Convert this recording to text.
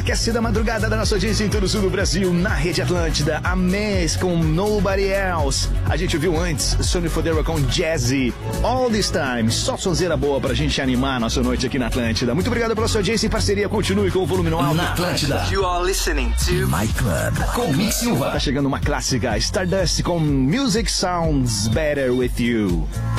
aquecida madrugada da nossa audiência em todo o sul do Brasil, na Rede Atlântida, a Mess com Nobody Else. A gente viu antes Sonny Fodera com Jazzy, All This Time, só sonzeira boa pra gente animar a nossa noite aqui na Atlântida. Muito obrigado pela sua audiência e parceria, continue com o volume no alto. Na Atlântida, You are listening to My Club, com Mick Silva. Tá chegando uma clássica, Stardust com Music Sounds Better With You.